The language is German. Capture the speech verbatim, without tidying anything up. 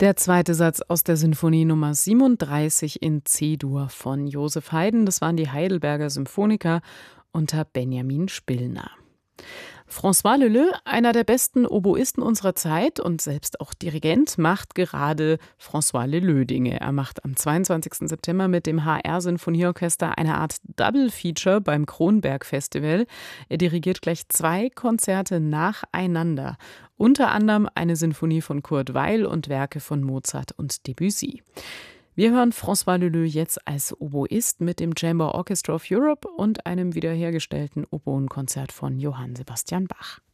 Der zweite Satz aus der Sinfonie Nummer siebenunddreißig in C-Dur von Joseph Haydn. Das waren die Heidelberger Symphoniker unter Benjamin Spillner. François Leleux, einer der besten Oboisten unserer Zeit und selbst auch Dirigent, macht gerade François Leleux-Dinge. Er macht am zweiundzwanzigsten September mit dem H R-Sinfonieorchester eine Art Double-Feature beim Kronberg-Festival. Er dirigiert gleich zwei Konzerte nacheinander. Unter anderem eine Sinfonie von Kurt Weill und Werke von Mozart und Debussy. Wir hören François Leleux jetzt als Oboist mit dem Chamber Orchestra of Europe und einem wiederhergestellten Oboenkonzert von Johann Sebastian Bach.